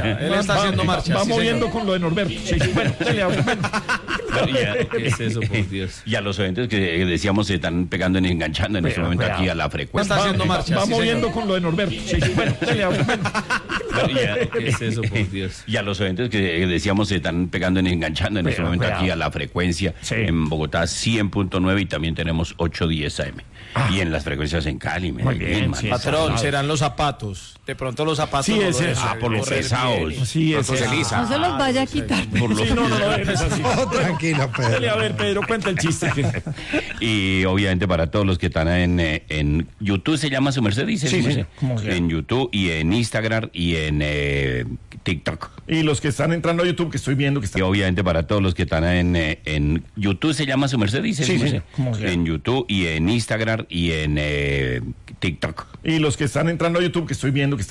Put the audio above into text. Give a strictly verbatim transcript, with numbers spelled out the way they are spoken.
Él está va, haciendo va, marcha. Va sí, moviendo señor. con lo de Norberto. Sí, sí, bueno, dale, bueno. ¿Qué es eso, por Dios? Y a los oyentes que decíamos se están pegando y enganchando en este momento cuidado. aquí a la frecuencia. Está haciendo marcha. Va sí, moviendo señor. con lo de Norberto. Sí, sí, bueno, dale, bueno. ¿Qué es eso, por Dios? Y a los oyentes que decíamos se están pegando y enganchando en este Cuidado, momento cuidado. aquí a la frecuencia Sí. en Bogotá cien punto nueve y también tenemos ochocientos diez A M. Y en las frecuencias en Cali, Medellín, bien, sí. Manizales. Patrón, serán los zapatos. De pronto los zapatos. Sí, no lo ese- dejan Ah, por los correr pesados. bien. Sí, Pronto ese- se lisa. No se los vaya a quitar. Por los Sí, no, no, no, es así. Tranquilo, Dale, a Pedro. ver, Pedro, cuenta el chiste. que- Y obviamente para todos los que están en, eh, en YouTube, ¿se llama su merced? Dice Sí, su sí, merced. como sea. En YouTube y en Instagram y en eh, TikTok. Y los que están entrando a YouTube, que estoy viendo que Y están... obviamente para todos los que están en, eh, en YouTube, ¿se llama su merced? Dice Sí, su sí, merced. como sea. En YouTube y en Instagram y en eh, TikTok. Y los que están entrando a YouTube, que estoy viendo que están...